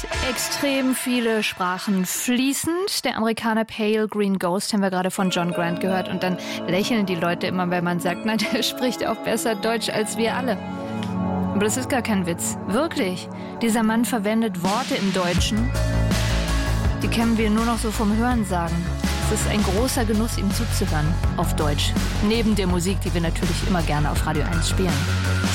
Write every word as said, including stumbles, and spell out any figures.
extrem viele Sprachen fließend. Der Amerikaner Pale Green Ghost haben wir gerade von John Grant gehört. Und dann lächeln die Leute immer, wenn man sagt, na, der spricht auch besser Deutsch als wir alle. Aber das ist gar kein Witz. Wirklich. Dieser Mann verwendet Worte im Deutschen, die kennen wir nur noch so vom Hörensagen. Es ist ein großer Genuss, ihm zuzuhören auf Deutsch. Neben der Musik, die wir natürlich immer gerne auf Radio eins spielen.